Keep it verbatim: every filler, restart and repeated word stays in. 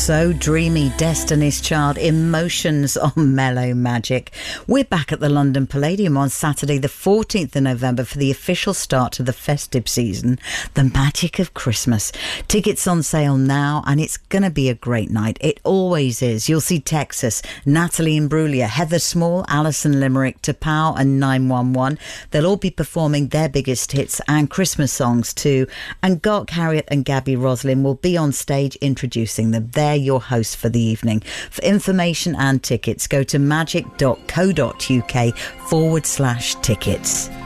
So dreamy, Destiny's Child, Emotions on Mellow Magic. We're back at the London Palladium on Saturday the fourteenth of November for the official start to the festive season, the magic of Christmas. Tickets on sale now, and it's going to be a great night. It always is. You'll see Texas, Natalie Imbruglia, Heather Small, Alison Limerick, Tapao and nine one one. They'll all be performing their biggest hits and Christmas songs too. And Gark Harriott and Gabby Roslin will be on stage introducing them. They're your hosts for the evening. For information and tickets, go to magic.co.uk forward slash tickets.